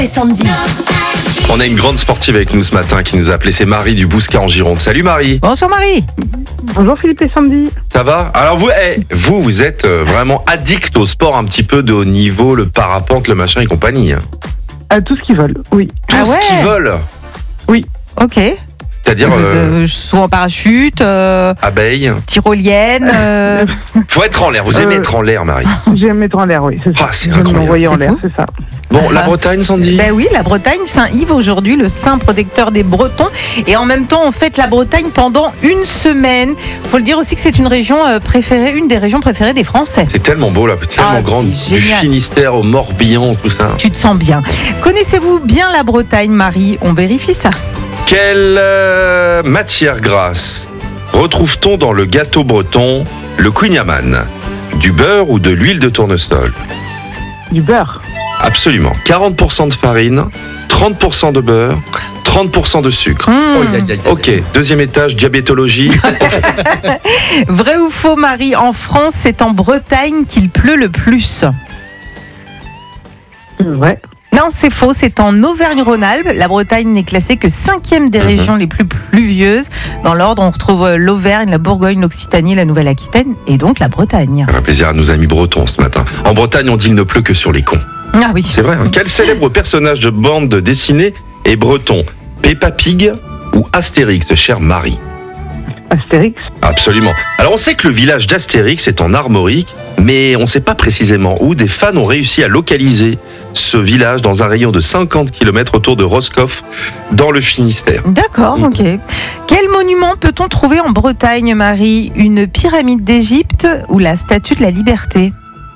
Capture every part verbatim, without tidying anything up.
Et Sandy. On a une grande sportive avec nous ce matin qui nous a appelé, c'est Marie du Bouscat en Gironde. Salut Marie. Bonsoir Marie. Bonjour Philippe et Sandy. Ça va? Alors vous, hey, vous, vous êtes euh, vraiment addict au sport un petit peu de haut niveau, le parapente, le machin et compagnie. À tout ce qu'ils veulent, oui. Tout Ah ouais ce qu'ils veulent. Oui. Ok. C'est-à-dire euh, Euh, saut en parachute, euh, abeille. tyrolienne. euh, Faut être en l'air. Vous aimez Euh, être en l'air, Marie? J'aime mettre en l'air, oui, c'est ça. Ah, c'est J'aime incroyable. m'envoyer en C'est l'air, fou. c'est ça. Bon, la Bretagne, Sandy? Ben oui, la Bretagne, Saint-Yves aujourd'hui, le saint protecteur des Bretons. Et en même temps, on fête la Bretagne pendant une semaine. Faut le dire aussi que c'est une région euh, préférée, une des régions préférées des Français. C'est tellement beau là, c'est tellement Ah, grand. c'est Du génial. Finistère au Morbihan, tout ça. Tu te sens bien. Connaissez-vous bien la Bretagne, Marie? On vérifie ça. Quelle euh, matière grasse retrouve-t-on dans le gâteau breton, le kouign-amann? Du beurre ou de l'huile de tournesol? Du beurre. Absolument. quarante pour cent de farine, trente pour cent de beurre, trente pour cent de sucre. Mmh. Ok, deuxième étage, diabétologie. Vrai ou faux, Marie? En France, c'est en Bretagne qu'il pleut le plus. Euh, Ouais. Non, c'est faux, c'est en Auvergne-Rhône-Alpes. La Bretagne n'est classée que cinquième des Mhm. régions les plus pluvieuses. Dans l'ordre, on retrouve euh, l'Auvergne, la Bourgogne, l'Occitanie, la Nouvelle-Aquitaine et donc la Bretagne. Ça fait plaisir à nos amis bretons ce matin. En Bretagne, on dit il ne pleut que sur les cons. Ah oui. C'est vrai. Hein. Quel célèbre personnage de bande dessinée est breton? Peppa Pig ou Astérix, chère Marie? Astérix. Absolument. Alors on sait que le village d'Astérix est en Armorique, mais on ne sait pas précisément où. Des fans ont réussi à localiser ce village dans un rayon de cinquante kilomètres autour de Roscoff, dans le Finistère. D'accord, Mhm. ok. Quel monument peut-on trouver en Bretagne, Marie? Une pyramide d'Égypte ou la statue de la Liberté?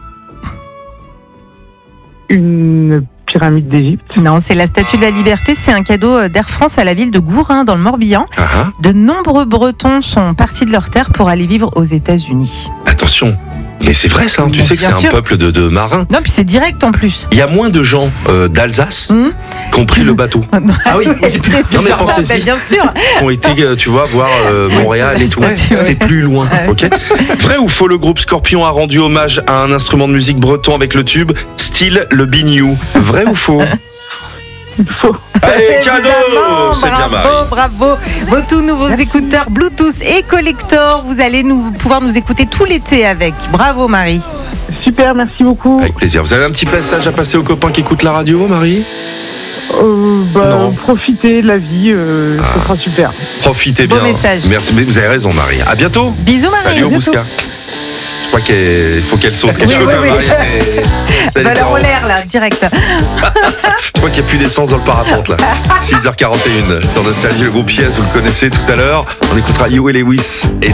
Une pyramide d'Égypte. Non, c'est la statue de la Liberté. C'est un cadeau d'Air France à la ville de Gourin, dans le Morbihan. Ah, ah. De nombreux Bretons sont partis de leur terre pour aller vivre aux États-Unis. Attention, mais c'est vrai ça, hein. Tu Mais sais que bien c'est un sûr. peuple de, de marins. Non, puis c'est direct en plus. Il y a moins de gens euh, d'Alsace Hum qui ont pris le bateau, Ah oui. c'est Non, mais ça, pensez-y. ben, bien sûr. qui ont été, euh, tu vois, voir euh, Montréal et tout. La statue, C'était ouais. plus loin, Ouais. ok? Vrai ou faux, le groupe Scorpion a rendu hommage à un instrument de musique breton avec le tube, style le biniou. Vrai ou faux? Faux. Allez, cadeau! Évidemment, C'est bien, Marie. bravo, bravo. Vos tous nouveaux écouteurs Bluetooth et collector, vous allez nous, pouvoir nous écouter tout l'été avec. Bravo Marie. Super, merci beaucoup. Avec plaisir. Vous avez un petit message à passer aux copains qui écoutent la radio, Marie? Euh, bah, Non. profitez de la vie, euh, Ah. ce sera super. Profitez Beau bien. message. Merci, mais vous avez raison, Marie. À bientôt. Bisous Marie. Salut au à bientôt. Bouscat. Je crois qu'il faut qu'elle saute. Qu'est-ce que Oui, tu veux oui, faire, oui. Marie? C'est- c'est Valeur en différent. l'air là, direct. Je crois qu'il n'y a plus d'essence dans le parapente là. six heures quarante et une sur Nostalgie, le groupe Yes, vous le connaissez tout à l'heure. On écoutera Huey Lewis et